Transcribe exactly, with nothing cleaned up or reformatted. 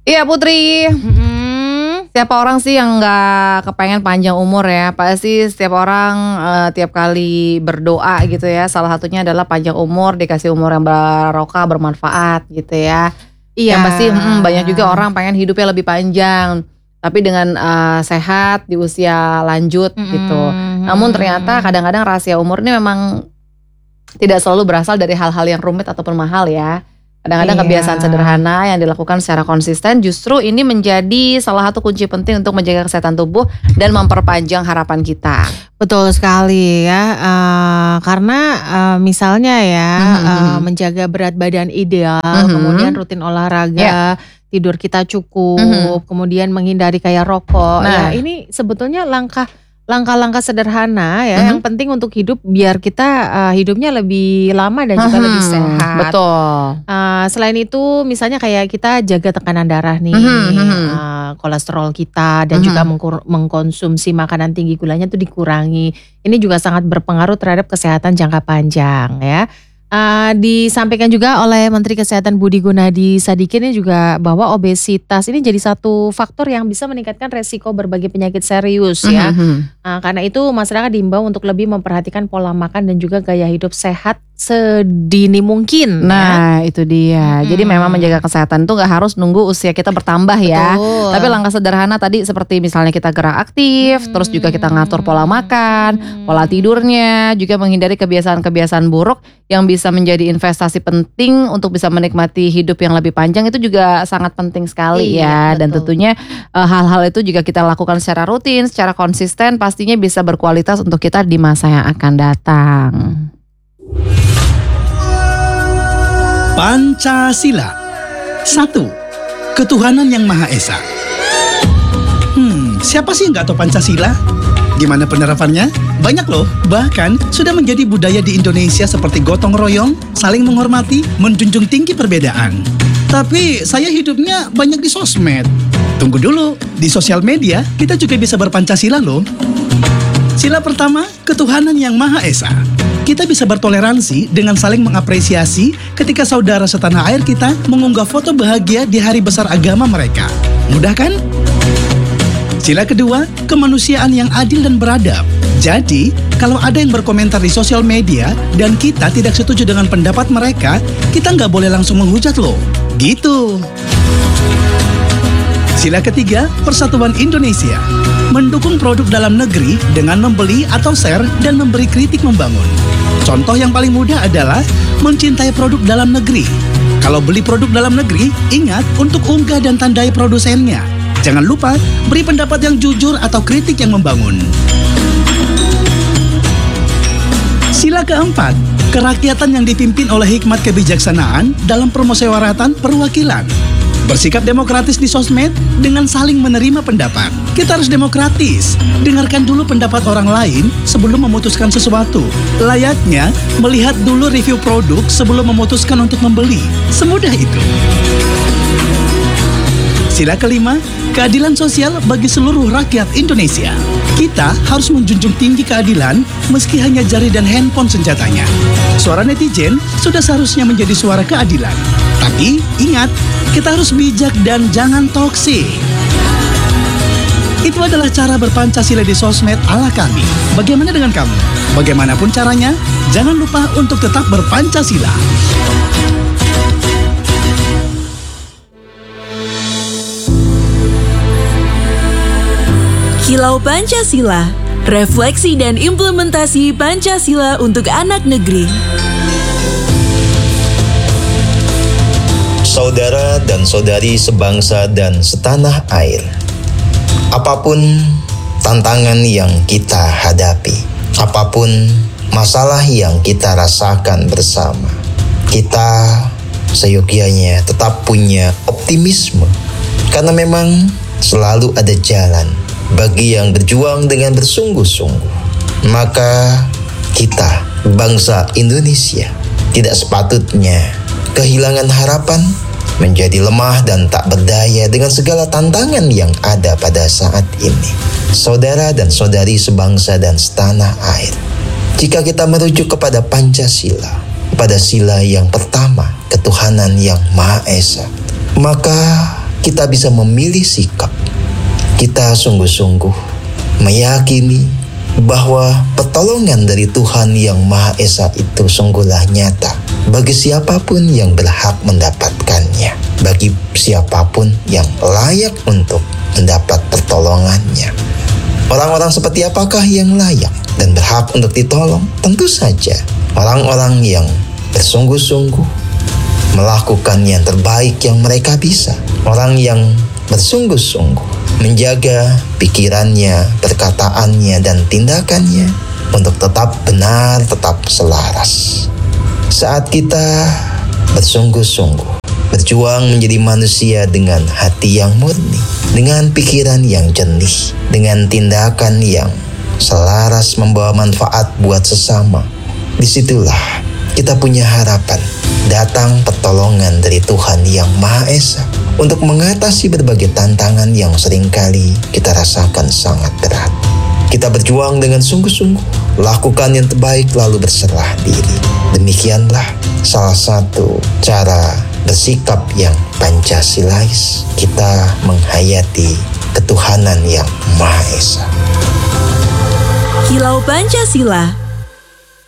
Iya Putri, Mm-mm. siapa orang sih yang nggak kepengen panjang umur ya? Pasti setiap orang eh, tiap kali berdoa gitu ya. Salah satunya adalah panjang umur, dikasih umur yang barokah, bermanfaat gitu ya. Iya. Yang pasti mm, banyak juga orang pengen hidupnya lebih panjang, tapi dengan eh, sehat di usia lanjut gitu. Mm-mm. Namun ternyata kadang-kadang rahasia umur ini memang tidak selalu berasal dari hal-hal yang rumit ataupun mahal ya. Kadang-kadang Iya. kebiasaan sederhana yang dilakukan secara konsisten justru ini menjadi salah satu kunci penting untuk menjaga kesehatan tubuh dan memperpanjang harapan kita. Betul sekali ya, eh, karena eh, misalnya ya Mhm, eh, mhm. menjaga berat badan ideal, Mhm. kemudian rutin olahraga, tidur kita cukup, Mhm. kemudian menghindari kayak rokok. Nah. Ya ini sebetulnya langkah langkah-langkah sederhana ya Mhm. yang penting untuk hidup biar kita eh, hidupnya lebih lama dan juga Mhm, lebih sehat. Betul. Uh, selain itu misalnya kayak kita jaga tekanan darah nih, Mhm, mhm. uh, kolesterol kita dan Mhm. juga mengkur- mengkonsumsi makanan tinggi gulanya itu dikurangi. Ini juga sangat berpengaruh terhadap kesehatan jangka panjang ya. Uh, disampaikan juga oleh Menteri Kesehatan Budi Gunadi Sadikin ini juga bahwa obesitas ini jadi satu faktor yang bisa meningkatkan resiko berbagai penyakit serius ya. Mhm. Uh, karena itu masyarakat diimbau untuk lebih memperhatikan pola makan dan juga gaya hidup sehat sedini mungkin. Nah itu dia. Mhm. Jadi memang menjaga kesehatan itu gak harus nunggu usia kita bertambah ya. Betul. Tapi langkah sederhana tadi seperti misalnya kita gerak aktif, Hmm. terus juga kita ngatur pola makan, pola tidurnya, juga menghindari kebiasaan-kebiasaan buruk yang bisa menjadi investasi penting untuk bisa menikmati hidup yang lebih panjang itu juga sangat penting sekali Iya, ya. Dan betul. tentunya eh, hal-hal itu juga kita lakukan secara rutin, secara konsisten, pastinya bisa berkualitas untuk kita di masa yang akan datang. Pancasila. Satu, ketuhanan yang Maha Esa. Hmm, siapa sih nggak tahu Pancasila? Gimana penerapannya? Banyak loh, bahkan sudah menjadi budaya di Indonesia seperti gotong royong, saling menghormati, menjunjung tinggi perbedaan. Tapi saya hidupnya banyak di sosmed. Tunggu dulu, di sosial media kita juga bisa berpancasila loh. Sila pertama, ketuhanan yang Maha Esa. Kita bisa bertoleransi dengan saling mengapresiasi ketika saudara setanah air kita mengunggah foto bahagia di hari besar agama mereka. Mudah kan? Sila kedua, kemanusiaan yang adil dan beradab. Jadi, kalau ada yang berkomentar di sosial media dan kita tidak setuju dengan pendapat mereka, kita nggak boleh langsung menghujat loh. Gitu. Sila ketiga, persatuan Indonesia. Mendukung produk dalam negeri dengan membeli atau share dan memberi kritik membangun. Contoh yang paling mudah adalah mencintai produk dalam negeri. Kalau beli produk dalam negeri, ingat untuk unggah dan tandai produsennya. Jangan lupa beri pendapat yang jujur atau kritik yang membangun. Sila keempat, kerakyatan yang dipimpin oleh hikmat kebijaksanaan dalam permusyawaratan perwakilan. Bersikap demokratis di sosmed dengan saling menerima pendapat. Kita harus demokratis. Dengarkan dulu pendapat orang lain sebelum memutuskan sesuatu. Layaknya melihat dulu review produk sebelum memutuskan untuk membeli. Semudah itu. Sila kelima, keadilan sosial bagi seluruh rakyat Indonesia. Kita harus menjunjung tinggi keadilan meski hanya jari dan handphone senjatanya. Suara netizen sudah seharusnya menjadi suara keadilan. Tapi ingat, kita harus bijak dan jangan toksik. Itu adalah cara berpancasila di sosmed ala kami. Bagaimana dengan kamu? Bagaimanapun caranya, jangan lupa untuk tetap berpancasila. Kilau Pancasila, refleksi dan implementasi Pancasila untuk anak negeri. Saudara dan saudari sebangsa dan setanah air, apapun tantangan yang kita hadapi, apapun masalah yang kita rasakan bersama, kita seyogyanya tetap punya optimisme, karena memang selalu ada jalan bagi yang berjuang dengan bersungguh-sungguh. Maka kita, bangsa Indonesia, tidak sepatutnya kehilangan harapan, menjadi lemah dan tak berdaya dengan segala tantangan yang ada pada saat ini. Saudara dan saudari sebangsa dan setanah air, jika kita merujuk kepada Pancasila, pada sila yang pertama, ketuhanan yang Maha Esa, maka kita bisa memilih sikap. Kita sungguh-sungguh meyakini bahwa pertolongan dari Tuhan Yang Maha Esa itu sungguhlah nyata bagi siapapun yang berhak mendapatkannya, bagi siapapun yang layak untuk mendapat pertolongannya. Orang-orang seperti apakah yang layak dan berhak untuk ditolong? Tentu saja orang-orang yang bersungguh-sungguh melakukan yang terbaik yang mereka bisa. Orang yang bersungguh-sungguh menjaga pikirannya, perkataannya, dan tindakannya untuk tetap benar, tetap selaras. Saat kita bersungguh-sungguh berjuang menjadi manusia dengan hati yang murni, dengan pikiran yang jernih, dengan tindakan yang selaras membawa manfaat buat sesama, disitulah kita punya harapan datang pertolongan dari Tuhan Yang Maha Esa untuk mengatasi berbagai tantangan yang seringkali kita rasakan sangat berat. Kita berjuang dengan sungguh-sungguh, lakukan yang terbaik lalu berserah diri. Demikianlah salah satu cara bersikap yang Pancasilais, kita menghayati ketuhanan Yang Maha Esa. Kilau Pancasila